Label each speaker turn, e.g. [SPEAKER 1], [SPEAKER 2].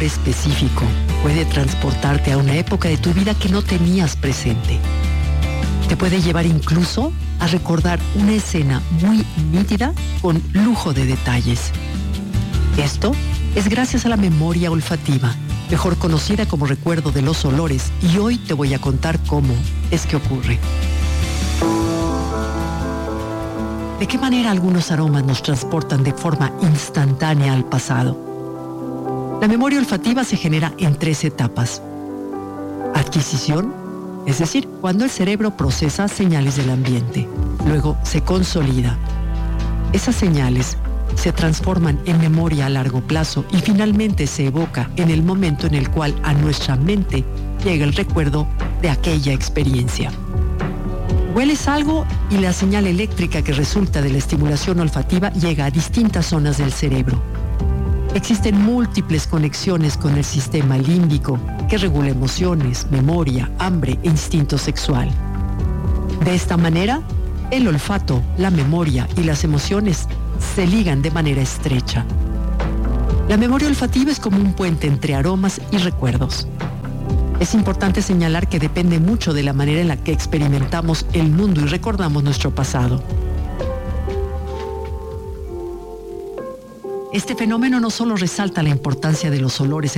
[SPEAKER 1] olor específico puede transportarte a una época de tu vida que no tenías presente. Te puede llevar incluso a recordar una escena muy nítida con lujo de detalles. Esto es gracias a la memoria olfativa, mejor conocida como recuerdo de los olores, y hoy te voy a contar cómo es que ocurre. ¿De qué manera algunos aromas nos transportan de forma instantánea al pasado? La memoria olfativa se genera en 3 etapas. Adquisición, es decir, cuando el cerebro procesa señales del ambiente. Luego se consolida. Esas señales se transforman en memoria a largo plazo y finalmente se evoca en el momento en el cual a nuestra mente llega el recuerdo de aquella experiencia. Hueles algo y la señal eléctrica que resulta de la estimulación olfativa llega a distintas zonas del cerebro. Existen múltiples conexiones con el sistema límbico que regula emociones, memoria, hambre e instinto sexual. De esta manera, el olfato, la memoria y las emociones se ligan de manera estrecha. La memoria olfativa es como un puente entre aromas y recuerdos. Es importante señalar que depende mucho de la manera en la que experimentamos el mundo y recordamos nuestro pasado. Este fenómeno no solo resalta la importancia de los olores